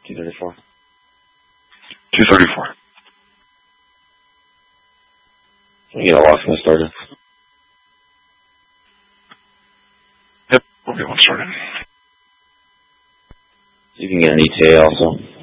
234. 234. Can you get a locksmith started? Yep, we'll get one started. You can get an ETA also.